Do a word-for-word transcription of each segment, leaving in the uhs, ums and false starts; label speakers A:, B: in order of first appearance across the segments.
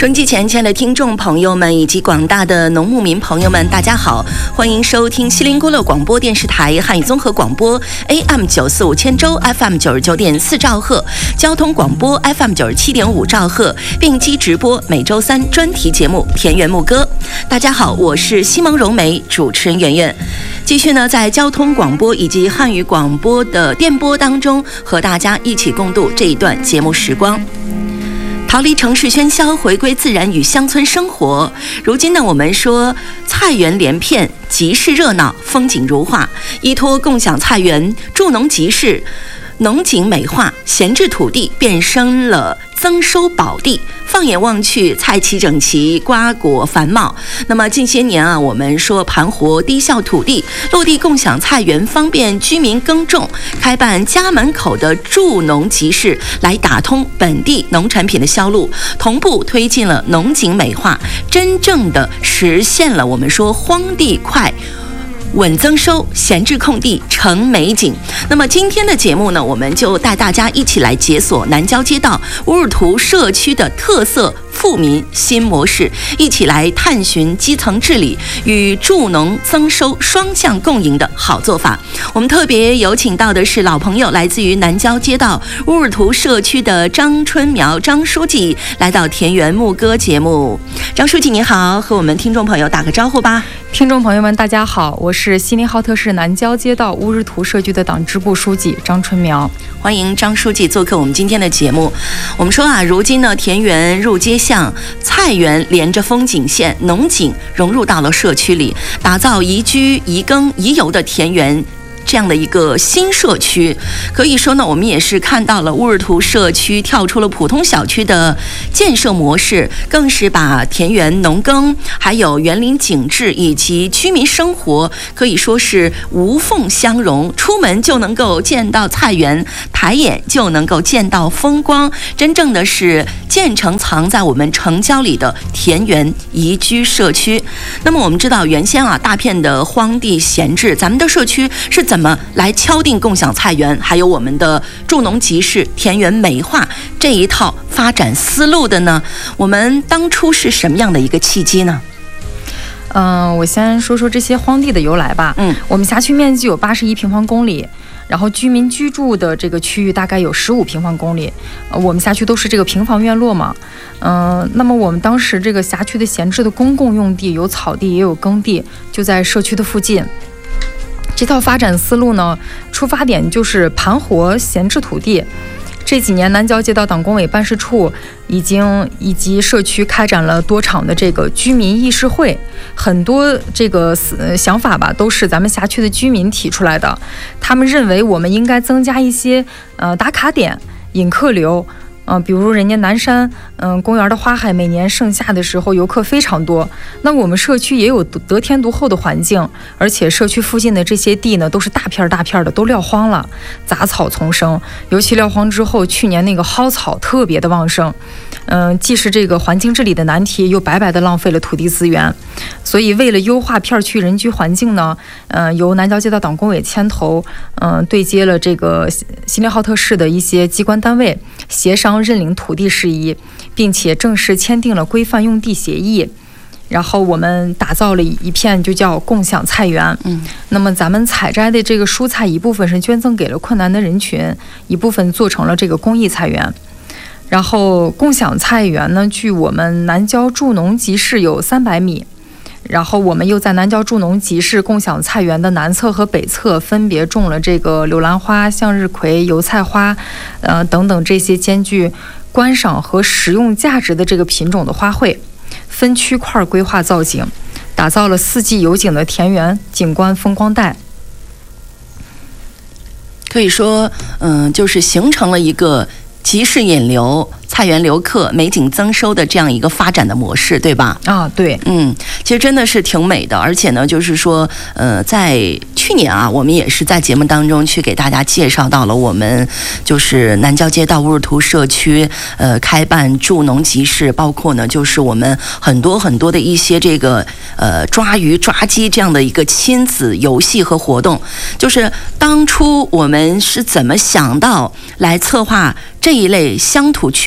A: 收音机前亲爱的听众朋友们以及广大的农牧民朋友们，大家好，欢迎收听西林郭勒广播电视台汉语综合广播 A M 九四五千州 F M 九十九点四兆赫，交通广播 F M 九十七点五兆赫，并机直播每周三专题节目《田园牧歌》。大家好，我是西蒙荣梅，主持人圆圆。继续呢，在交通广播以及汉语广播的电波当中，和大家一起共度这一段节目时光。逃离城市喧嚣，回归自然与乡村生活。如今呢，我们说菜园连片，集市热闹，风景如画。依托共享菜园，助农集市，农景美化，闲置土地变成了增收宝地。放眼望去，菜畦整齐，瓜果繁茂。那么近些年啊，我们说盘活低效土地，落地共享菜园，方便居民耕种，开办家门口的助农集市，来打通本地农产品的销路，同步推进了农景美化，真正的实现了我们说荒地快稳增收，闲置空地成美景。那么今天的节目呢，我们就带大家一起来解锁南郊街道乌尔图社区的特色富民新模式，一起来探寻基层治理与助农增收双向共赢的好做法。我们特别有请到的是老朋友，来自于南郊街道乌尔图社区的张春苗张书记，来到田园牧歌节目。张书记你好，和我们听众朋友打个招呼吧。
B: 听众朋友们大家好，我是锡林浩特市南郊街道乌日图社区的党支部书记张春苗。
A: 欢迎张书记做客我们今天的节目。我们说啊，如今呢，田园入街巷，菜园连着风景线，农景融入到了社区里，打造宜居宜耕宜游的田园这样的一个新社区。可以说呢，我们也是看到了乌尔图社区跳出了普通小区的建设模式，更是把田园农耕还有园林景致以及居民生活可以说是无缝相融，出门就能够见到菜园，抬眼就能够见到风光，真正的是建成藏在我们城郊里的田园宜居社区。那么我们知道原先啊大片的荒地闲置，咱们的社区是怎么来敲定共享菜园还有我们的助农集市田园美化这一套发展思路的呢？我们当初是什么样的一个契机呢？
B: 嗯、呃，我先说说这些荒地的由来吧。嗯，我们辖区面积有八十一平方公里，然后居民居住的这个区域大概有十五平方公里。呃，我们辖区都是这个平房院落嘛。嗯、呃，那么我们当时这个辖区的闲置的公共用地有草地也有耕地，就在社区的附近。这套发展思路呢，出发点就是盘活闲置土地。这几年南郊街道党工委办事处已经以及社区开展了多场的这个居民议事会，很多这个想法吧都是咱们辖区的居民提出来的。他们认为我们应该增加一些呃打卡点，引客流。嗯、呃，比如人家南山，嗯、呃，公园的花海，每年盛夏的时候游客非常多。那我们社区也有得天独厚的环境，而且社区附近的这些地呢，都是大片大片的，都撂荒了，杂草丛生。尤其撂荒之后，去年那个蒿草特别的旺盛。嗯、呃，既是这个环境治理的难题，又白白的浪费了土地资源。所以，为了优化片区人居环境呢，嗯、呃，由南郊街道党工委牵头，嗯、呃，对接了这个锡林浩特市的一些机关单位，协商认领土地事宜，并且正式签订了规范用地协议。然后我们打造了一片就叫共享菜园。嗯，那么咱们采摘的这个蔬菜一部分是捐赠给了困难的人群，一部分做成了这个公益菜园。然后共享菜园呢，距我们南郊助农集市有三百米。然后我们又在南郊助农集市共享菜园的南侧和北侧分别种了这个柳兰花、向日葵、油菜花，呃等等这些兼具观赏和实用价值的这个品种的花卉，分区块规划造景，打造了四季有景的田园景观风光带。
A: 可以说，嗯、呃，就是形成了一个集市引流、菜园留客、美景增收的这样一个发展的模式，对吧？
B: 啊，对，
A: 嗯，其实真的是挺美的，而且呢，就是说，呃，在去年啊，我们也是在节目当中去给大家介绍到了我们就是南郊街道乌尔图社区呃开办助农集市，包括呢就是我们很多很多的一些这个呃抓鱼抓鸡这样的一个亲子游戏和活动。就是当初我们是怎么想到来策划这一类乡土趣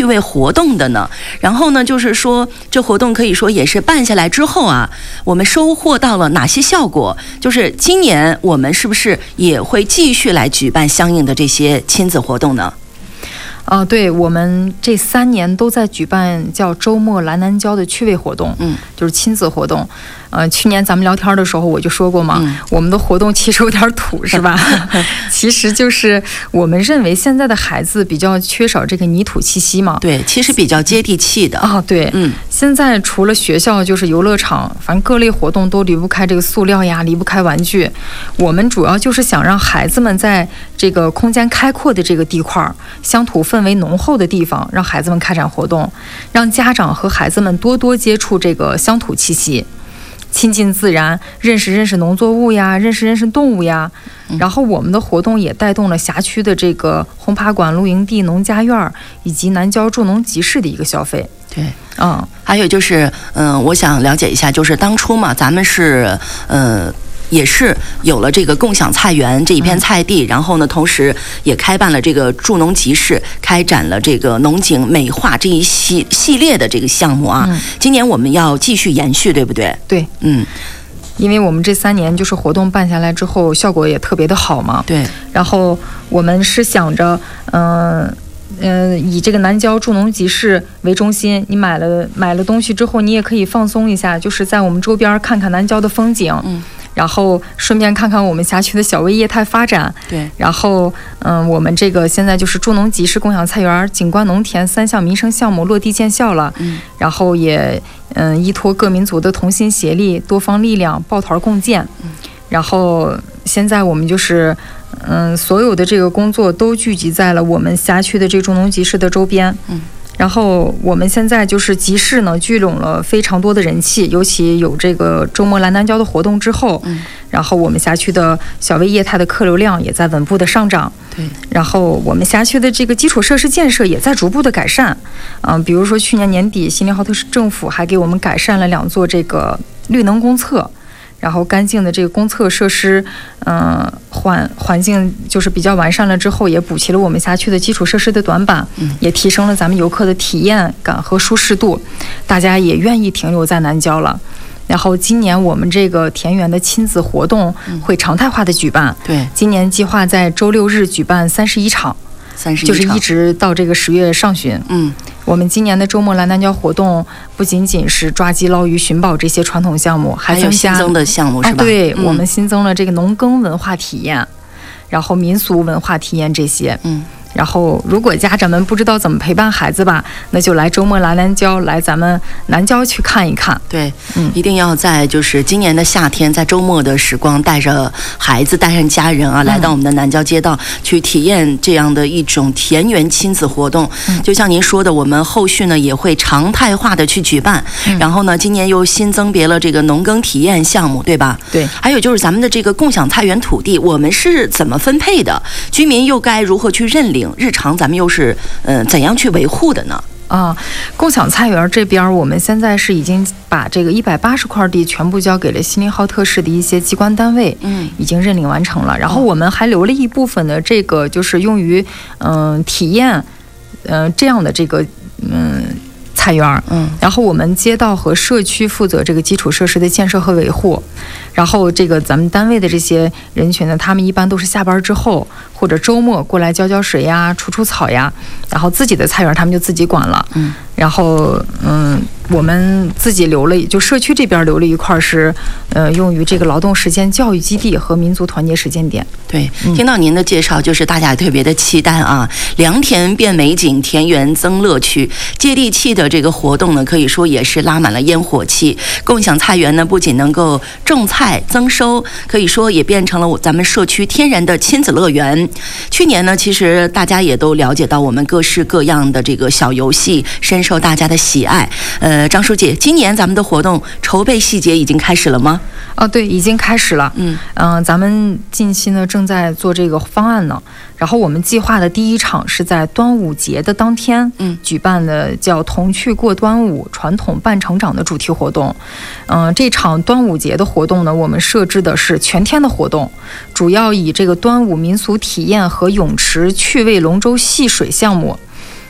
A: 味活动的呢？然后呢，就是说这活动可以说也是办下来之后啊，我们收获到了哪些效果？就是今年我们是不是也会继续来举办相应的这些亲子活动呢？
B: 啊、呃，对，我们这三年都在举办叫周末来南郊的趣味活动，嗯，就是亲子活动。呃，去年咱们聊天的时候我就说过嘛，嗯、我们的活动其实有点土，是吧？其实就是我们认为现在的孩子比较缺少这个泥土气息嘛。
A: 对，其实比较接地气的
B: 啊、哦。对，嗯，现在除了学校就是游乐场，反正各类活动都离不开这个塑料呀，离不开玩具。我们主要就是想让孩子们在这个空间开阔的这个地块，乡土氛围浓厚的地方，让孩子们开展活动，让家长和孩子们多多接触这个乡土气息。亲近自然，认识认识农作物呀，认识认识动物呀。然后我们的活动也带动了辖区的这个轰趴馆、露营地、农家院以及南郊助农集市的一个消费。
A: 对，嗯，还有就是，嗯、呃，我想了解一下，就是当初嘛，咱们是，呃。也是有了这个共享菜园这一片菜地，然后呢，同时也开办了这个助农集市，开展了这个农景美化这一系系列的这个项目啊。嗯、今年我们要继续延续，对不对？
B: 对，嗯，因为我们这三年就是活动办下来之后，效果也特别的好嘛。
A: 对，
B: 然后我们是想着，嗯、呃。嗯、呃，以这个南郊助农集市为中心，你买了买了东西之后，你也可以放松一下，就是在我们周边看看南郊的风景，嗯，然后顺便看看我们辖区的小微业态发展，
A: 对，
B: 然后嗯、呃，我们这个现在就是助农集市、共享菜园、景观农田三项民生项目落地见效了，嗯，然后也嗯、呃、依托各民族的同心协力、多方力量，抱团共建，嗯，然后现在我们就是。嗯，所有的这个工作都聚集在了我们辖区的这助农集市的周边。嗯，然后我们现在就是集市呢聚拢了非常多的人气，尤其有这个周末来南郊的活动之后，嗯，然后我们辖区的小微业态的客流量也在稳步的上涨。
A: 对，
B: 然后我们辖区的这个基础设施建设也在逐步的改善。嗯，比如说去年年底，锡林浩特市政府还给我们改善了两座这个绿能公厕。然后干净的这个公厕设施，嗯、呃，环环境就是比较完善了之后，也补齐了我们辖区的基础设施的短板，嗯，也提升了咱们游客的体验感和舒适度，大家也愿意停留在南郊了。然后今年我们这个田园的亲子活动会常态化的举办，
A: 对、嗯，
B: 今年计划在周六日举办三十一场。
A: 三十一场，
B: 就是一直到这个十月上旬。嗯，我们今年的周末来南郊活动不仅仅是抓鸡、捞鱼、寻宝这些传统项目，还
A: 有新增的项目是吧？
B: 啊、对、
A: 嗯，
B: 我们新增了这个农耕文化体验，然后民俗文化体验这些。嗯。然后，如果家长们不知道怎么陪伴孩子吧，那就来周末来南郊，来咱们南郊去看一看。
A: 对，嗯，一定要在就是今年的夏天，在周末的时光，带着孩子，带上家人啊，来到我们的南郊街道、嗯、去体验这样的一种田园亲子活动。嗯，就像您说的，我们后续呢也会常态化的去举办。嗯、然后呢，今年又新增别了这个农耕体验项目，对吧？
B: 对。
A: 还有就是咱们的这个共享菜园土地，我们是怎么分配的？居民又该如何去认领？日常咱们又是呃怎样去维护的呢？
B: 啊，共享菜园这边，我们现在是已经把这个一百八十块地全部交给了锡林浩特市的一些机关单位，嗯，已经认领完成了。然后我们还留了一部分的这个，就是用于嗯、呃、体验，嗯、呃、这样的这个嗯。菜园，嗯，然后我们街道和社区负责这个基础设施的建设和维护，然后这个咱们单位的这些人群呢，他们一般都是下班之后或者周末过来浇浇水呀、除除草呀，然后自己的菜园他们就自己管了，嗯，然后嗯，我们自己留了，就社区这边留了一块是，呃，用于这个劳动实践教育基地和民族团结实践点。
A: 对，听到您的介绍，就是大家也特别的期待啊，良田变美景，田园增乐趣，接地气的这个活动呢，可以说也是拉满了烟火气。共享菜园呢，不仅能够种菜增收，可以说也变成了咱们社区天然的亲子乐园。去年呢，其实大家也都了解到我们各式各样的这个小游戏深受大家的喜爱。呃，张书记，今年咱们的活动筹备细节已经开始了吗？
B: 哦，对，已经开始了。嗯嗯、呃，咱们近期呢正在做这个方案呢。然后我们计划的第一场是在端午节的当天，嗯，举办的叫“童趣过端午，传统伴成长”的主题活动。嗯、呃，这场端午节的活动呢，我们设置的是全天的活动，主要以这个端午民俗体验和泳池趣味龙舟戏水项目。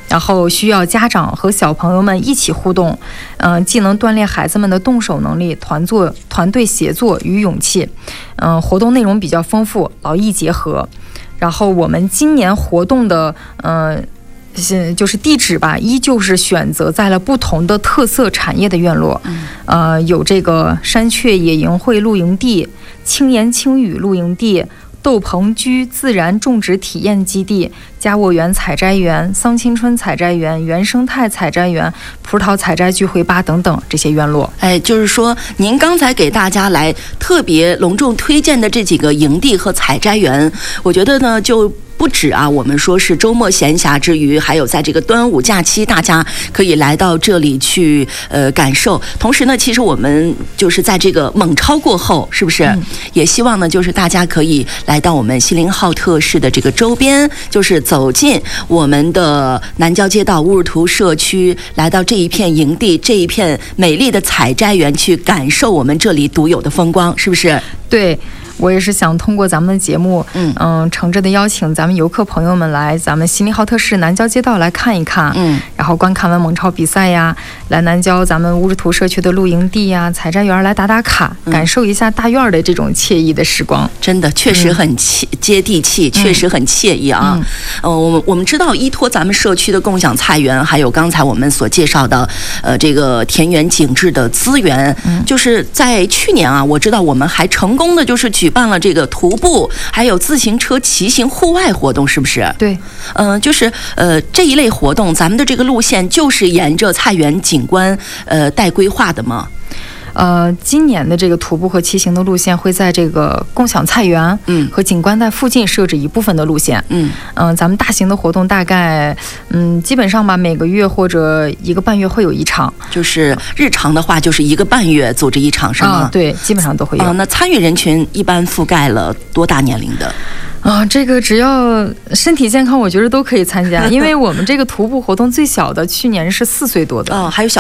B: 然后需要家长和小朋友们一起互动，嗯、呃，既能锻炼孩子们的动手能力、团作、团队协作与勇气。嗯、呃，活动内容比较丰富，劳逸结合。然后我们今年活动的，嗯、呃，就是地址吧，依旧是选择在了不同的特色产业的院落，呃，有这个山雀野营会露营地、轻言轻语露营地、豆棚居自然种植体验基地、佳沃园采摘园、桑青春采摘园、原生态采摘园、葡萄采摘聚会吧等等这些院落。
A: 哎，就是说您刚才给大家来特别隆重推荐的这几个营地和采摘园，我觉得呢就不止啊，我们说是周末闲暇之余，还有在这个端午假期，大家可以来到这里去呃感受。同时呢，其实我们就是在这个猛超过后，是不是、嗯、也希望呢，就是大家可以来到我们锡林浩特市的这个周边，就是走进我们的南郊街道乌日图社区，来到这一片营地，这一片美丽的采摘园，去感受我们这里独有的风光，是不是？
B: 对。我也是想通过咱们的节目，嗯嗯，诚挚的邀请咱们游客朋友们来咱们锡林浩特市南郊街道来看一看，嗯，然后观看完猛超比赛呀，来南郊咱们乌日图社区的露营地呀、采摘园来打打卡，嗯、感受一下大院的这种惬意的时光。
A: 真的，确实很接接地气，嗯、确实很惬意啊。嗯，呃，我们我们知道依托咱们社区的共享菜园，还有刚才我们所介绍的，呃，这个田园景致的资源，嗯，就是在去年啊，我知道我们还成功的就是举。举办了这个徒步，还有自行车骑行户外活动，是不是？
B: 对，
A: 嗯、呃，就是呃这一类活动，咱们的这个路线就是沿着菜园景观呃带规划的吗？
B: 呃，今年的这个徒步和骑行的路线会在这个共享菜园，嗯，和景观带附近设置一部分的路线，嗯嗯、呃，咱们大型的活动大概，嗯，基本上吧，每个月或者一个半月会有一场，
A: 就是日常的话，就是一个半月组织一场，是吗？
B: 啊，对，基本上都会有。
A: 啊，那参与人群一般覆盖了多大年龄的？
B: 啊，这个只要身体健康，我觉得都可以参加，因为我们这个徒步活动最小的去年是四岁多的，
A: 哦，还有小